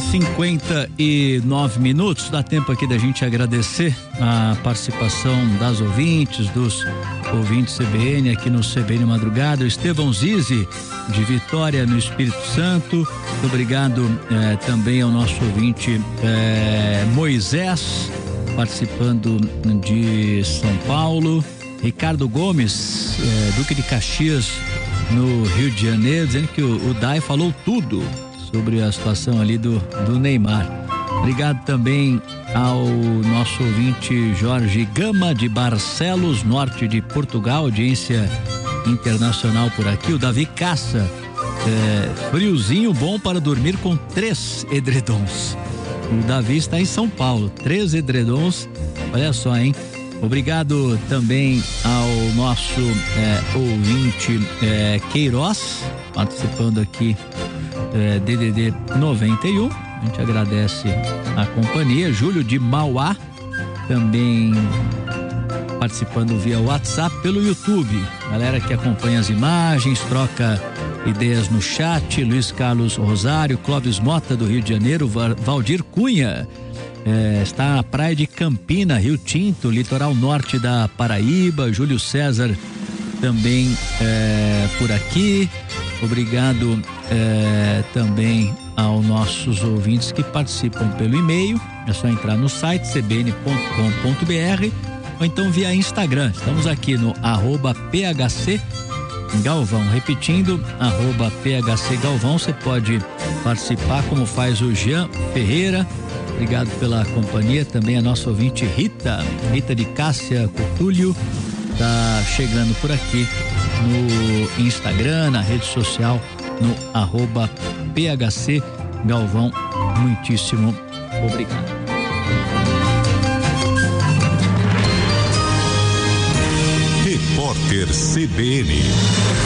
7h59, dá tempo aqui da gente agradecer a participação das ouvintes, dos ouvintes CBN aqui no CBN Madrugada. O Estevão Zizi, de Vitória, no Espírito Santo. Muito obrigado também ao nosso ouvinte Moisés, participando de São Paulo. Ricardo Gomes, Duque de Caxias, no Rio de Janeiro, dizendo que o Dai falou tudo sobre a situação ali do Neymar. Obrigado também ao nosso ouvinte Jorge Gama, de Barcelos, norte de Portugal, audiência internacional por aqui. O Davi Caça, friozinho bom para dormir com 3 edredons. O Davi está em São Paulo, 3 edredons, olha só, hein? Obrigado também ao nosso ouvinte Queiroz, participando aqui DDD 91. A gente agradece a companhia. Júlio de Mauá, também participando via WhatsApp, pelo YouTube. Galera que acompanha as imagens, troca ideias no chat. Luiz Carlos Rosário, Clóvis Mota, do Rio de Janeiro, Valdir Cunha, está na praia de Campina, Rio Tinto, litoral norte da Paraíba. Júlio César também por aqui. Obrigado também aos nossos ouvintes que participam pelo e-mail. É só entrar no site cbn.com.br ou então via Instagram. Estamos aqui no @PHC Galvão, repetindo, @PHC Galvão. Você pode participar, como faz o Jean Ferreira. Obrigado pela companhia. Também a nossa ouvinte Rita de Cássia Cotúlio, tá chegando por aqui no Instagram, na rede social, no @PHC Galvão. Muitíssimo obrigado. Repórter CBN.